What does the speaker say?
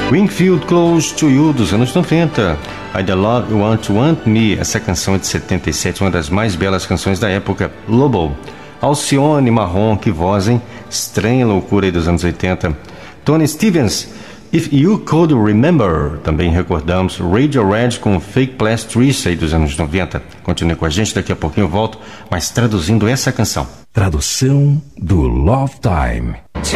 Wingfield Close to You, dos anos 90. I The Love You Want Me, essa canção é de 77, uma das mais belas canções da época. Lobo. Alcione Marrom, que voz, hein? Estranha loucura aí dos anos 80. Tony Stevens, If You Could Remember. Também recordamos Radiohead com Fake Plastics aí dos anos 90. Continue com a gente, daqui a pouquinho eu volto, mas traduzindo essa canção. Tradução do Love Time.